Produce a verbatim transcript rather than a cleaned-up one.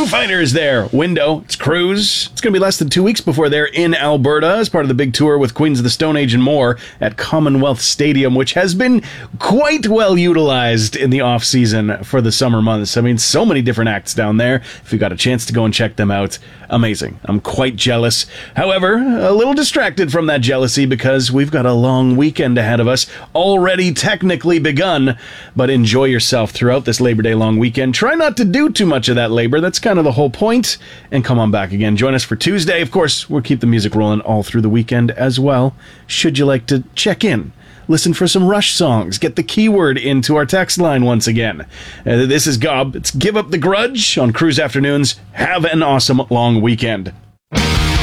Foo Fighters there. Window. It's Cruise. It's going to be less than two weeks before they're in Alberta as part of the big tour with Queens of the Stone Age and more at Commonwealth Stadium, which has been quite well utilized in the off-season for the summer months. I mean, so many different acts down there. If you got a chance to go and check them out, amazing. I'm quite jealous. However, a little distracted from that jealousy because we've got a long weekend ahead of us, already technically begun. But enjoy yourself throughout this Labor Day long weekend. Try not to do too much of that labor. That's kind of the whole point. And come on back again. Join us for Tuesday. Of course, we'll keep the music rolling all through the weekend as well. Should you like to check in, listen for some Rush songs, get the keyword into our text line once again. Uh, this is Gob. It's Give Up the Grudge on Cruise Afternoons. Have an awesome long weekend.